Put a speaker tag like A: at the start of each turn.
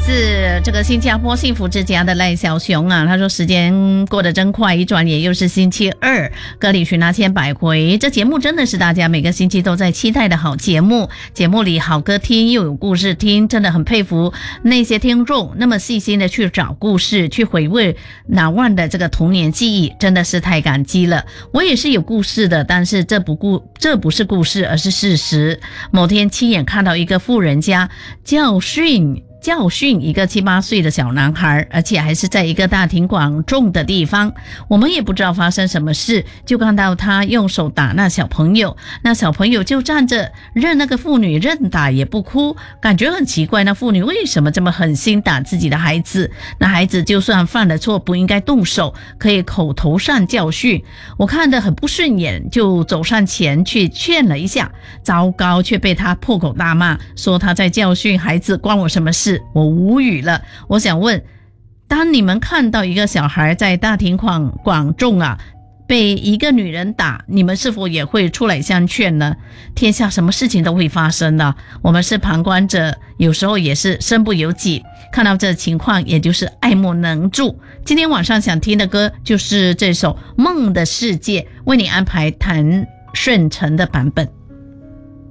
A: 自这个新加坡幸福之家的赖小熊啊，他说时间过得真快，一转眼又是星期二，歌里寻那千百回，这节目真的是大家每个星期都在期待的好节目，节目里好歌听又有故事听，真的很佩服那些听众那么细心的去找故事，去回味难忘的这个童年记忆，真的是太感激了。我也是有故事的，但是这不是故事，而是事实。某天亲眼看到一个富人家教训一个7、8岁的小男孩，而且还是在一个大庭广众的地方。我们也不知道发生什么事，就看到他用手打那小朋友，那小朋友就站着任那个妇女任打也不哭，感觉很奇怪，那妇女为什么这么狠心打自己的孩子？那孩子就算犯了错不应该动手，可以口头上教训。我看得很不顺眼，就走上前去劝了一下，糟糕，却被他破口大骂，说他在教训孩子，关我什么事？我无语了。我想问，当你们看到一个小孩在大庭广众啊被一个女人打，你们是否也会出来相劝呢？天下什么事情都会发生的，我们是旁观者，有时候也是身不由己，看到这情况也就是爱莫能助。今天晚上想听的歌就是这首《梦的世界》，为你安排谭顺成的版本。